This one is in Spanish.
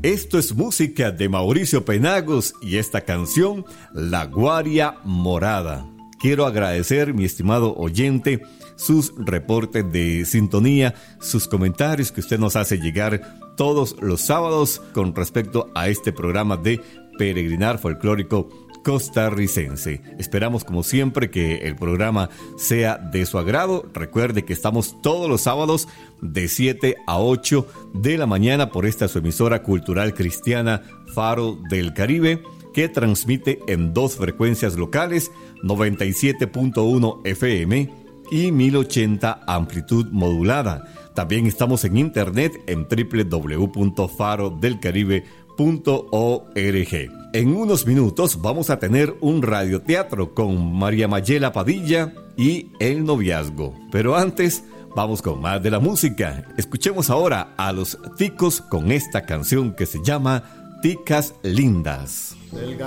Esto es música de Mauricio Penagos y esta canción, La Guaria Morada. Quiero agradecer, mi estimado oyente, sus reportes de sintonía, sus comentarios que usted nos hace llegar todos los sábados con respecto a este programa de Peregrinar Folclórico Costarricense. Esperamos, como siempre, que el programa sea de su agrado. Recuerde que estamos todos los sábados de 7 a 8 de la mañana por esta su emisora cultural cristiana Faro del Caribe, que transmite en dos frecuencias locales, 97.1 FM y 1080 amplitud modulada. También estamos en internet en www.farodelcaribe.org. En unos minutos vamos a tener un radioteatro con María Mayela Padilla y El Noviazgo. Pero antes, vamos con más de la música. Escuchemos ahora a Los Ticos con esta canción que se llama Ticas Lindas.